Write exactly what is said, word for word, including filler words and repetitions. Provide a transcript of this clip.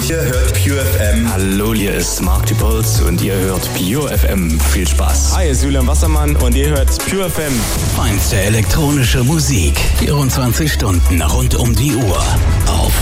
Ihr hört Pure F M. Hallo, hier ist Mark Puls und ihr hört Pure F M. Viel Spaß. Hi, hier ist Julian Wassermann und ihr hört Pure F M. Feinste elektronische Musik. vierundzwanzig Stunden rund um die Uhr. Auf